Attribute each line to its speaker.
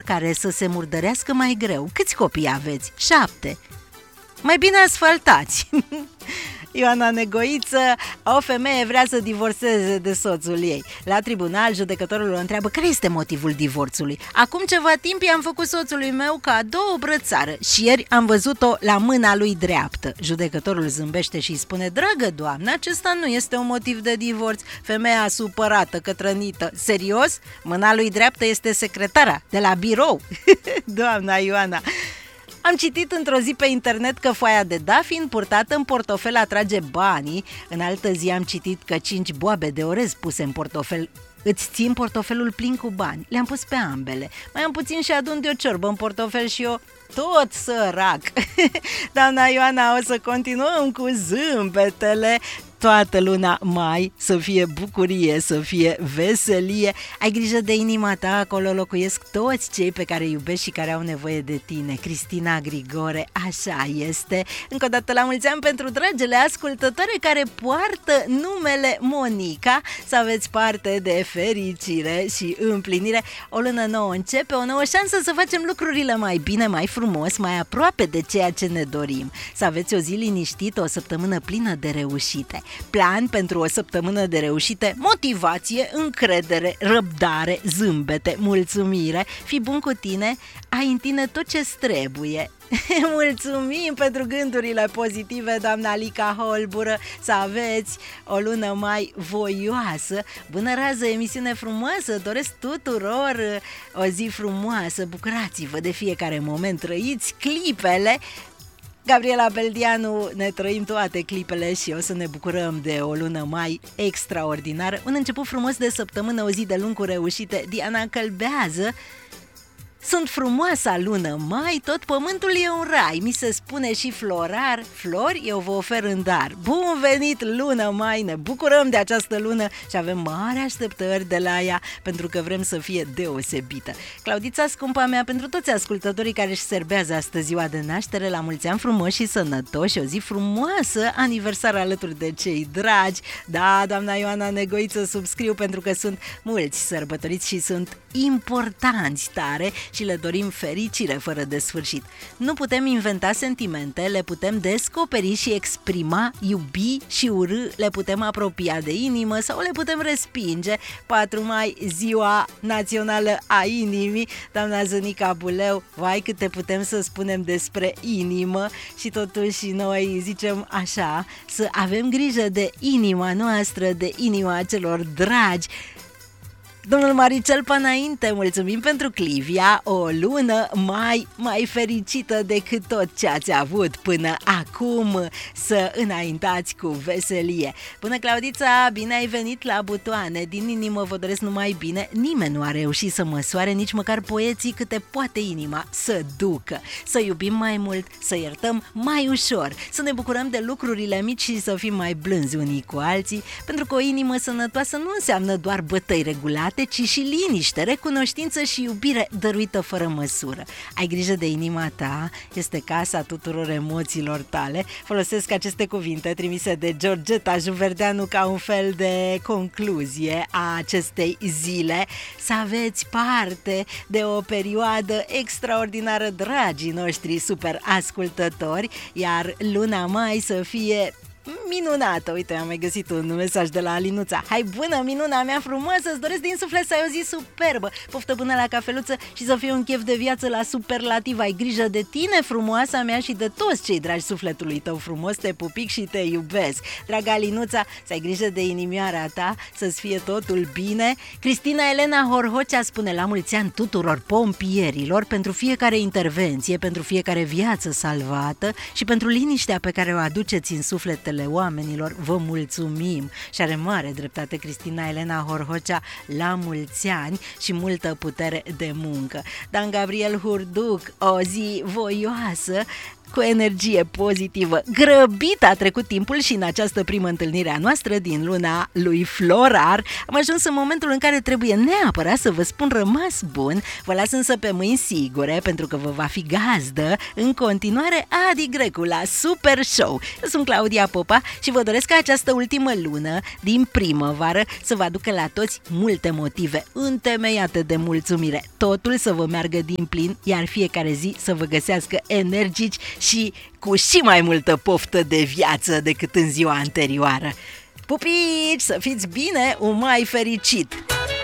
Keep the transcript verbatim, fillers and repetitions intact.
Speaker 1: care să se murdărească mai greu. Câți copii aveți? Șapte. Mai bine asfaltați. Ioana Negoiță, o femeie vrea să divorțeze de soțul ei. La tribunal, judecătorul o întreabă care este motivul divorțului. Acum ceva timp i-am făcut soțului meu cadou o brățară și ieri am văzut-o la mâna lui dreaptă. Judecătorul zâmbește și îi spune: dragă doamnă, acesta nu este un motiv de divorț. Femeia supărată, cătrănită: serios? Mâna lui dreaptă este secretara de la birou. Doamna Ioana. Am citit într-o zi pe internet că foaia de da, fiind purtată în portofel, atrage banii. În altă zi am citit că cinci boabe de orez puse în portofel îți țin portofelul plin cu bani. Le-am pus pe ambele. Mai am puțin și adun de o ciorbă în portofel și eu tot sărac. Doamna Ioana, o să continuăm cu zâmbetele toată luna mai, să fie bucurie, să fie veselie. Ai grijă de inima ta, acolo locuiesc toți cei pe care îi iubești și care au nevoie de tine. Cristina Grigore, așa este. Încă o dată la mulți ani pentru dragele ascultătoare care poartă numele Monica. Să aveți parte de fericire și împlinire. O lună nouă începe, o nouă șansă să facem lucrurile mai bine, mai frumos, mai aproape de ceea ce ne dorim. Să aveți o zi liniștită, o săptămână plină de reușite. Plan pentru o săptămână de reușite: motivație, încredere, răbdare, zâmbete, mulțumire. Fii bun cu tine, ai în tine tot ce-ți trebuie. Mulțumim pentru gândurile pozitive, doamna Lica Holbură. Să aveți o lună mai voioasă. Bună rază, emisiune frumoasă. Doresc tuturor o zi frumoasă. Bucurați-vă de fiecare moment, trăiți clipele. Gabriela Beldianu, ne trăim toate clipele și o să ne bucurăm de o lună mai extraordinară. Un început frumos de săptămână, o zi de luni cu reușite. Diana Călbează: sunt frumoasa lună mai, tot pământul e un rai. Mi se spune și florar, flori eu vă ofer în dar. Bun venit lună mai, ne bucurăm de această lună și avem mari așteptări de la ea, pentru că vrem să fie deosebită. Claudița, scumpa mea, pentru toți ascultătorii care își serbează astăzi ziua de naștere, la mulți ani frumoși și sănătoși, o zi frumoasă, aniversar alături de cei dragi. Da, doamna Ioana Negoiță, subscriu, pentru că sunt mulți sărbătoriți și sunt importanți tare și le dorim fericire fără de sfârșit. Nu putem inventa sentimente, le putem descoperi și exprima, iubi și urâ, le putem apropia de inimă sau le putem respinge. patru mai, ziua națională a inimii. Doamna Zânica Buleu, vai câte putem să spunem despre inimă și totuși noi zicem așa: să avem grijă de inima noastră, de inima celor dragi. Domnul Maricel Panainte, mulțumim pentru Clivia, o lună mai, mai fericită decât tot ce ați avut până acum, să înaintați cu veselie. Bună, Claudița, bine ai venit la butoane, din inimă vă doresc numai bine. Nimeni nu a reușit să măsoare, nici măcar poeții, câte poate inima să ducă. Să iubim mai mult, să iertăm mai ușor, să ne bucurăm de lucrurile mici și să fim mai blânzi unii cu alții, pentru că o inimă sănătoasă nu înseamnă doar bătăi regulate, ci și liniște, recunoștință și iubire dăruită fără măsură. Ai grijă de inima ta, este casa tuturor emoțiilor tale. Folosesc aceste cuvinte trimise de Georgeta Juverdeanu ca un fel de concluzie a acestei zile. Să aveți parte de o perioadă extraordinară, dragii noștri super ascultători, iar luna mai să fie minunată. Uite, am mai găsit un mesaj de la Alinuța. Hai bună, minuna mea frumoasă, îți doresc din suflet să ai o zi superbă. Poftă bună la cafeluță și să fie un chef de viață la superlativ. Ai grijă de tine, frumoasa mea, și de toți cei dragi sufletului tău frumos. Te pupic și te iubesc. Draga Alinuța, să ai grijă de inimioara ta, să-ți fie totul bine. Cristina Elena Horhocea spune: la mulți ani tuturor pompierilor, pentru fiecare intervenție, pentru fiecare viață salvată și pentru liniștea pe care o aduceți în sufletele oamenilor. Vă mulțumim. Și are mare dreptate Cristina Elena Horhocea, la mulți ani și multă putere de muncă. Dan Gabriel Hurduc, o zi voioasă. cu energie pozitivă. Grăbit a trecut timpul și în această primă întâlnire a noastră din luna lui Florar am ajuns în momentul în care trebuie neapărat să vă spun rămas bun. Vă las însă pe mâini sigure, pentru că vă va fi gazdă în continuare Adi Grecu la Super Show. Eu sunt Claudia Popa și vă doresc ca această ultimă lună din primăvară să vă aducă la toți multe motive întemeiate de mulțumire. Totul să vă meargă din plin, iar fiecare zi să vă găsească energici și cu și mai multă poftă de viață decât în ziua anterioară. Pupici, să fiți bine, un mai fericit!